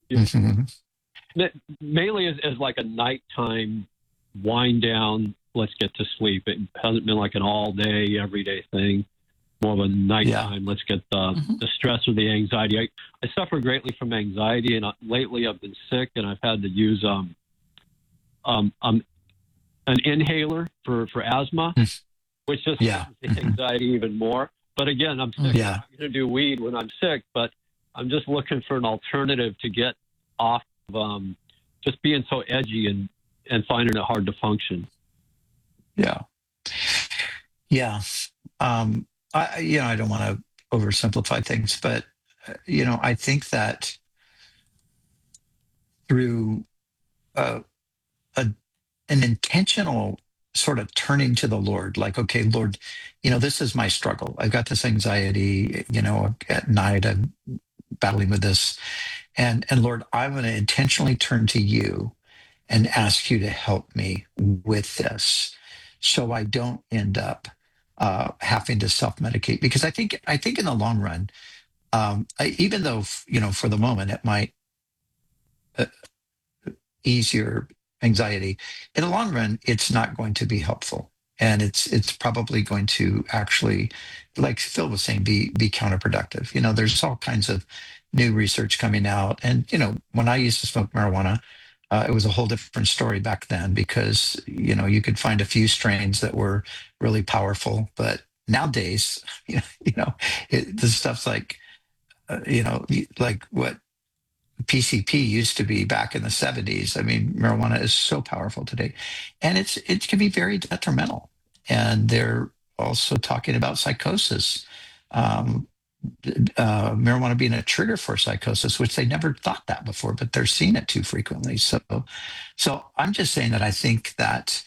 Mhm. Mainly as like a nighttime wind down, let's get to sleep. It hasn't been like an all day, everyday thing. More of a nighttime, let's get the stress or the anxiety. I suffer greatly from anxiety, and lately I've been sick, and I've had to use an inhaler for asthma, which just Yeah. the anxiety even more. But again, I'm sick. Yeah. I'm not going to do weed when I'm sick, but I'm just looking for an alternative to get off of just being so edgy and finding it hard to function. Yeah. Yeah. I don't want to oversimplify things, but, I think that through uh, an intentional sort of turning to the Lord, like, okay, Lord, this is my struggle. I've got this anxiety, at night I'm battling with this. And Lord, I'm going to intentionally turn to you and ask you to help me with this so I don't end up having to self-medicate. Because I think in the long run, even though, for the moment it might uh, ease your anxiety, in the long run, it's not going to be helpful. And it's probably going to actually, like Phil was saying, be counterproductive. There's all kinds of new research coming out. And, when I used to smoke marijuana, it was a whole different story back then because, you could find a few strains that were really powerful. But nowadays, the stuff's like, like what PCP used to be back in the 70s. I mean, marijuana is so powerful today. And it can be very detrimental. And they're also talking about psychosis. Marijuana being a trigger for psychosis, which they never thought that before, but they're seeing it too frequently. So I'm just saying that I think that,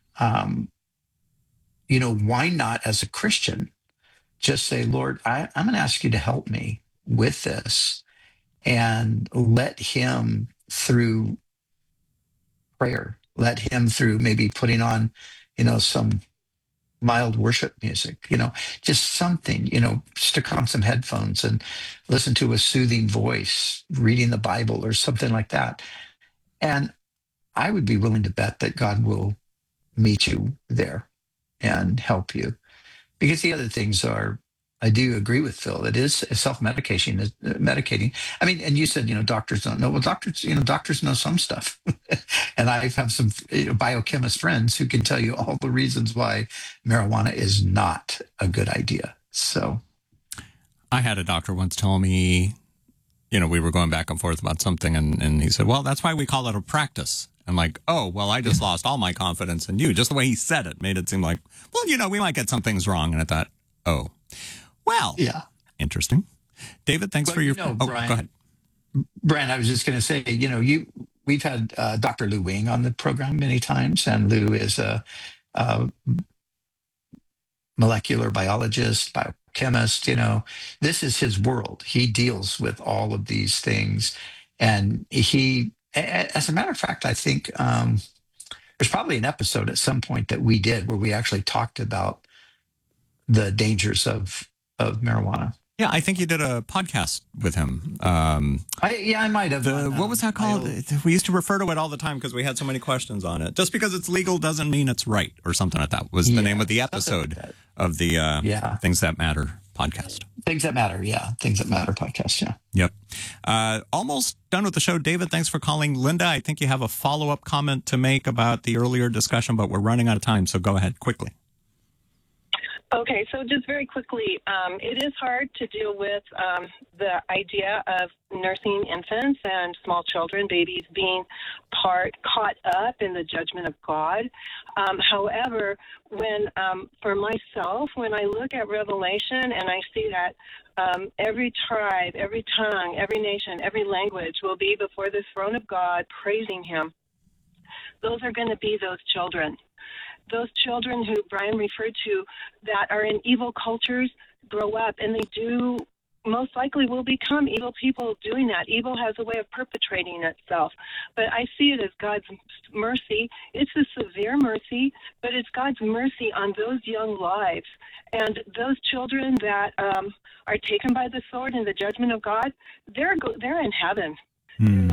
why not as a Christian just say, Lord, I'm going to ask you to help me with this and let him through prayer, let him through maybe putting on, some mild worship music, just something, stick on some headphones and listen to a soothing voice, reading the Bible or something like that. And I would be willing to bet that God will meet you there and help you. Because the other things are, I do agree with Phil. It is self-medication, medicating. I mean, and you said, doctors don't know. Well, doctors know some stuff. And I have some biochemist friends who can tell you all the reasons why marijuana is not a good idea. So I had a doctor once tell me, we were going back and forth about something, and he said, well, that's why we call it a practice. I'm like, oh, well, I just lost all my confidence in you. Just the way he said it made it seem like, well, we might get some things wrong. And I thought, oh, well, yeah, interesting. David, thanks for your... Brian, go ahead. Brian, I was just going to say, we've had Dr. Lou Wing on the program many times, and Lou is a molecular biologist, biochemist. This is his world. He deals with all of these things. And as a matter of fact, I think there's probably an episode at some point that we did where we actually talked about the dangers of marijuana. Yeah, I think you did a podcast with him. I might have. What was that called? We used to refer to it all the time because we had so many questions on it. Just because it's legal doesn't mean it's right, or something like that was the name of the episode of the Things That Matter podcast. Things That Matter, yeah. Things That Matter podcast, yeah. Yep. Almost done with the show. David, thanks for calling. Linda, I think you have a follow-up comment to make about the earlier discussion, but we're running out of time, so go ahead quickly. Okay, so just very quickly, it is hard to deal with the idea of nursing infants and small children, babies being caught up in the judgment of God. However, for myself, when I look at Revelation and I see that every tribe, every tongue, every nation, every language will be before the throne of God praising him, those are going to be those children. Those children who Brian referred to that are in evil cultures grow up, and they do most likely will become evil people doing that. Evil has a way of perpetrating itself. But I see it as God's mercy. It's a severe mercy, but it's God's mercy on those young lives. And those children that are taken by the sword in the judgment of God, they're in heaven.